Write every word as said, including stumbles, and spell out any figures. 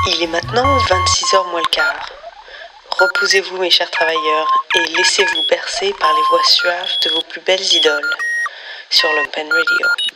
Il est maintenant vingt-six heures moins le quart. Reposez-vous mes chers travailleurs et laissez-vous bercer par les voix suaves de vos plus belles idoles sur Lumpen Radio.